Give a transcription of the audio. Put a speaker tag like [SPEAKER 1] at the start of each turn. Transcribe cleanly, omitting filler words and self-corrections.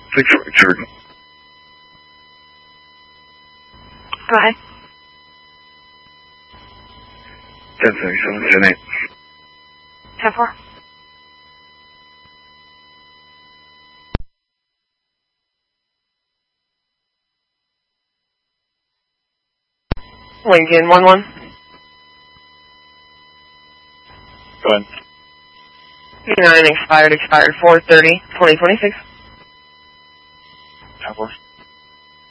[SPEAKER 1] 6 Richard.
[SPEAKER 2] Go ahead.
[SPEAKER 1] 1077,
[SPEAKER 2] 10-4. Lincoln 1-1.
[SPEAKER 1] Go ahead.
[SPEAKER 2] 9 expired 4/30/2026.
[SPEAKER 1] 10-4.